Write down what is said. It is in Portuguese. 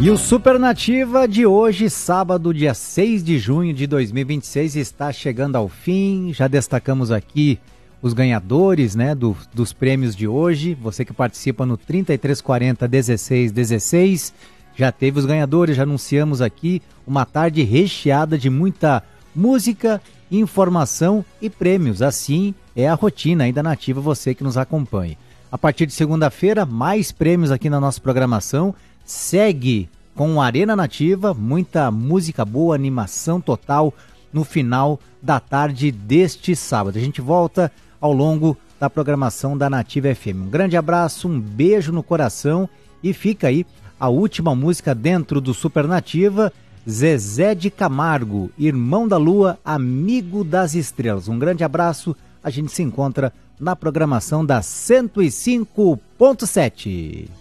E o Supernativa de hoje, sábado, dia 6 de junho de 2026, está chegando ao fim. Já destacamos aqui os ganhadores, né, dos prêmios de hoje. Você que participa no 3340-1616, já teve os ganhadores, já anunciamos aqui uma tarde recheada de muita música, informação e prêmios. Assim é a rotina aí da Nativa, você que nos acompanha. A partir de segunda-feira, mais prêmios aqui na nossa programação. Segue com a Arena Nativa, muita música boa, animação total no final da tarde deste sábado. A gente volta ao longo da programação da Nativa FM. Um grande abraço, um beijo no coração e fica aí a última música dentro do Supernativa, Zezé de Camargo, Irmão da Lua, Amigo das Estrelas. Um grande abraço, a gente se encontra na programação da 105.7.